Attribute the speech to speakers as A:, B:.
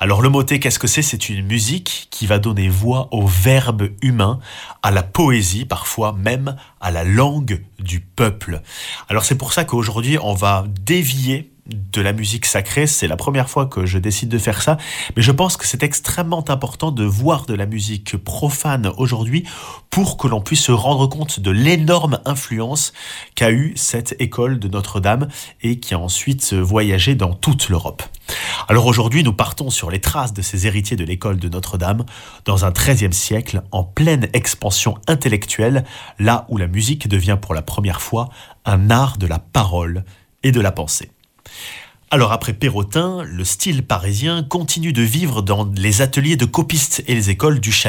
A: Alors le motet, qu'est-ce que c'est? C'est une musique qui va donner voix au verbe humain, à la poésie, parfois même à la langue du peuple. Alors c'est pour ça qu'aujourd'hui, on va dévier de la musique sacrée. C'est la première fois que je décide de faire ça, mais je pense que c'est extrêmement important de voir de la musique profane aujourd'hui pour que l'on puisse se rendre compte de l'énorme influence qu'a eu cette école de Notre-Dame et qui a ensuite voyagé dans toute l'Europe. Alors aujourd'hui, nous partons sur les traces de ces héritiers de l'école de Notre-Dame dans un XIIIe siècle en pleine expansion intellectuelle, là où la musique devient pour la première fois un art de la parole et de la pensée. Alors après Perrotin, le style parisien continue de vivre dans les ateliers de copistes et les écoles du Châtelet.